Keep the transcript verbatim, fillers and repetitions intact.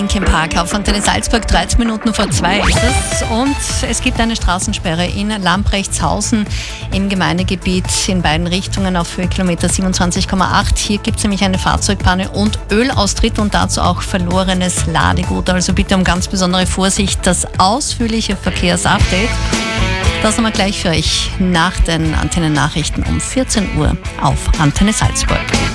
Linkin Park auf Antenne Salzburg, dreizehn Minuten vor zwei ist es. Und es gibt eine Straßensperre in Lamprechtshausen im Gemeindegebiet in beiden Richtungen auf Höhekilometer siebenundzwanzig Komma acht. Hier gibt es nämlich eine Fahrzeugpanne und Ölaustritt und dazu auch verlorenes Ladegut. Also bitte um ganz besondere Vorsicht. Das ausführliche Verkehrsupdate, das haben wir gleich für euch nach den Antennennachrichten um vierzehn Uhr auf Antenne Salzburg.